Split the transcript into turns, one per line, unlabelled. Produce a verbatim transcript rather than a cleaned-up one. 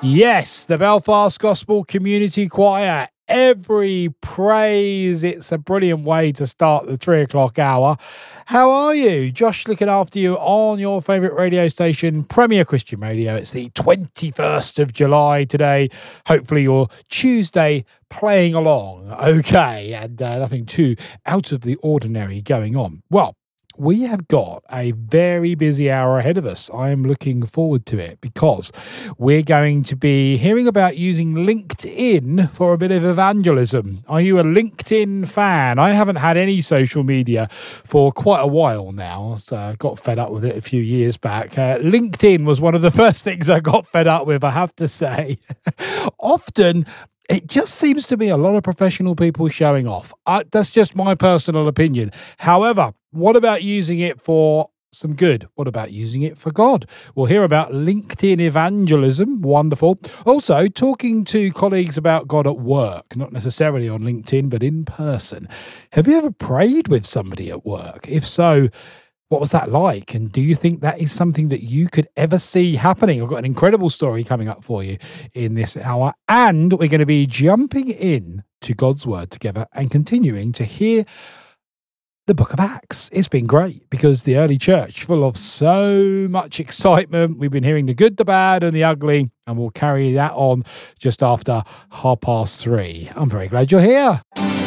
Yes, the Belfast Gospel Community Choir. Every praise. It's a brilliant way to start the three o'clock hour. How are you? Josh looking after you on your favourite radio station, Premier Christian Radio. It's the twenty-first of July today. Hopefully your Tuesday playing along okay and uh, nothing too out of the ordinary going on. Well, we have got a very busy hour ahead of us. I am looking forward to it because we're going to be hearing about using LinkedIn for a bit of evangelism. Are you a LinkedIn fan? I haven't had any social media for quite a while now. So I got fed up with it a few years back. Uh, LinkedIn was one of the first things I got fed up with, I have to say. Often, it just seems to be a lot of professional people showing off. Uh, that's just my personal opinion. However, what about using it for some good? What about using it for God? We'll hear about LinkedIn evangelism. Wonderful. Also, talking to colleagues about God at work, not necessarily on LinkedIn, but in person. Have you ever prayed with somebody at work? If so, what was that like? And do you think that is something that you could ever see happening? I've got an incredible story coming up for you in this hour. And we're going to be jumping in to God's Word together and continuing to hear the book of Acts. It's been great because the early church, full of so much excitement. We've been hearing the good, the bad, and the ugly. And we'll carry that on just after half past three. I'm very glad you're here.